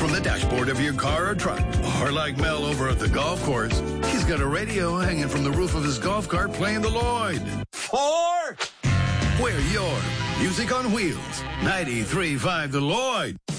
on the dashboard of your car or truck. Or like Mel over at the golf course, he's got a radio hanging from the roof of his golf cart playing the Lloyd. 4. We're your Music on Wheels. 93.5 The Lloyd.